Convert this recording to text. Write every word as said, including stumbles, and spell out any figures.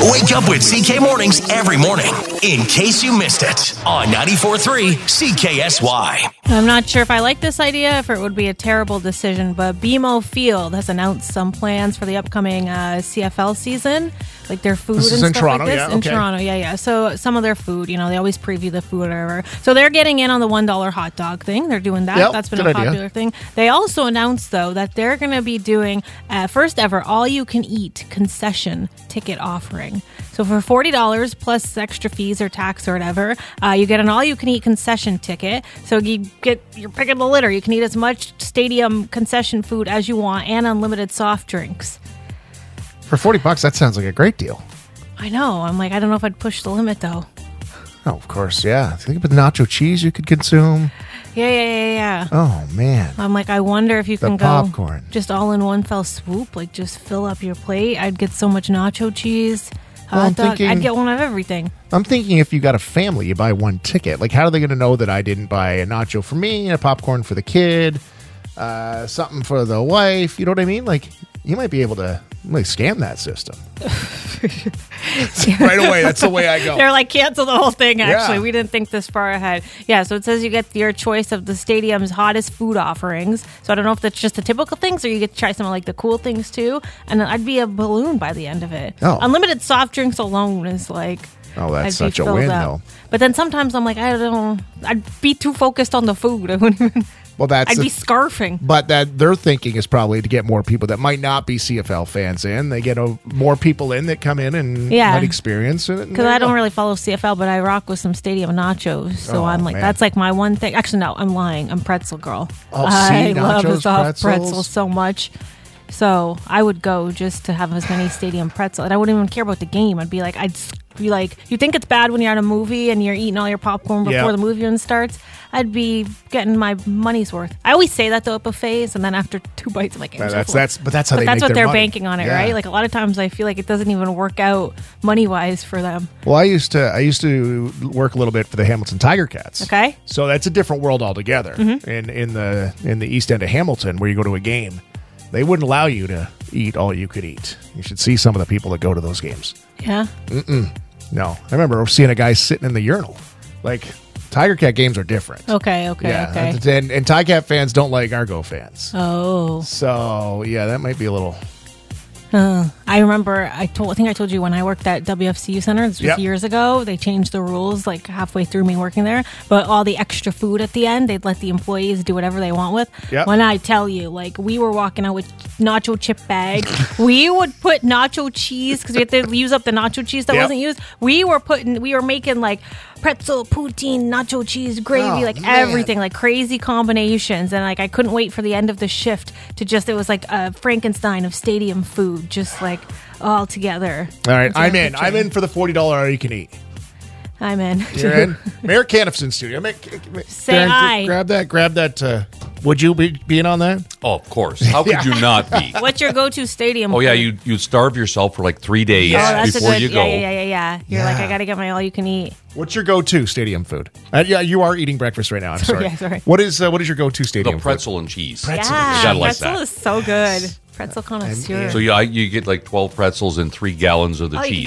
Wake up with C K Mornings every morning, in case you missed it, on ninety-four point three C K S Y. I'm not sure if I like this idea, if it would be a terrible decision, but B M O Field has announced some plans for the upcoming uh, C F L season, like their food This and is in stuff Toronto, like this. yeah, In okay. Toronto, yeah, yeah. So some of their food, you know, they always preview the food or whatever. So they're getting in on the one dollar hot dog thing. They're doing that. Yep, That's been good a idea. popular thing. They also announced, though, that they're going to be doing uh, first ever all-you-can-eat concession ticket offering. So for forty dollars plus extra fees or tax or whatever, uh, you get an all-you-can-eat concession ticket. So you get you're picking the litter. You can eat as much stadium concession food as you want and unlimited soft drinks. For forty bucks, that sounds like a great deal. I know. I'm like, I don't know if I'd push the limit though. Oh, of course, yeah. Think about the nacho cheese you could consume. Yeah, yeah, yeah, yeah. Oh, man. I'm like, I wonder if you The can popcorn. go just all in one fell swoop, like just fill up your plate. I'd get so much nacho cheese, Well, hot I'm dog. thinking- I'd get one of everything. I'm thinking if you got a family, you buy one ticket. Like, how are they going to know that I didn't buy a nacho for me and a popcorn for the kid, uh, something for the wife? You know what I mean? Like, you might be able to like scam that system. Right away, that's the way I go. They're like, cancel the whole thing, actually. Yeah. We didn't think this far ahead. Yeah, so it says you get your choice of the stadium's hottest food offerings. So I don't know if that's just the typical things or you get to try some of like the cool things too. And then I'd be a balloon by the end of it. Oh. Unlimited soft drinks alone is like... Oh, that's I'd be such a filled win, up. though. But then sometimes I'm like, I don't... I'd be too focused on the food. I wouldn't even... Well, that's I'd the- be scarfing. But that their thinking is probably to get more people that might not be C F L fans in. They get a, more people in that come in and Yeah. might experience it. Because I don't really follow C F L, but I rock with some stadium nachos. So Oh, I'm like, man. that's like my one thing. Actually, no, I'm lying. I'm pretzel girl. Oh, I see, love a nachos, soft pretzel pretzels. so much. So I would go just to have as many stadium pretzel, and I wouldn't even care about the game. I'd be like, I'd s- be like, you think it's bad when you're at a movie and you're eating all your popcorn before Yeah. the movie even starts? I'd be getting my money's worth. I always say that though at buffets, and then after two bites, I'm like, Yeah, I'm so that's- full. that's- but that's how But they that's make what their they're money. banking on it, Yeah. right? Like a lot of times, I feel like it doesn't even work out money wise for them. Well, I used to I used to work a little bit for the Hamilton Tiger Cats. Okay. So that's a different world altogether. Mm-hmm. In in the in the East End of Hamilton, where you go to a game, they wouldn't allow you to eat all you could eat. You should see some of the people that go to those games. Yeah. No, I remember seeing a guy sitting in the urinal. Like Tiger Cat games are different. Okay. Okay. yeah, Okay. and and Tiger Cat fans don't like Argo fans. Oh. So yeah, that might be a little. Uh, I remember I told I think I told you when I worked at W F C U Center, this was Yep. years ago, they changed the rules like halfway through me working there, but all the extra food at the end, they'd let the employees do whatever they want with. Yep. When I tell you, like we were walking out with nacho chip bag, we would put nacho cheese because we had to use up the nacho cheese that Yep. wasn't used. We were putting we were making like pretzel, poutine, nacho cheese, gravy, Oh, like man. everything, like crazy combinations, and like I couldn't wait for the end of the shift to just it was like a Frankenstein of stadium food, just like all together. All right, That's what I'm in. picturing. I'm in for the forty dollar all you can eat. I'm in. You're in. Mayor Canifson studio. Mayor, Say Darren, aye. Grab that. Grab that. Uh, would you be, be in on that? Oh, of course. How could you not be? What's your go-to stadium? Oh yeah, food? you you starve yourself for like three days Oh, that's before a good. you Yeah, go. yeah, yeah, yeah, yeah. You're like, Yeah. I got to get my all-you-can-eat. What's your go-to stadium food? Uh, yeah, you are eating breakfast right now. I'm sorry. Yeah, sorry. What is uh, what is your go-to The stadium pretzel and cheese. Pretzel. Yeah, You gotta like pretzel that. is so good. Pretzel connoisseur. So you, I- you get like twelve pretzels and three gallons of the Oh, you cheese.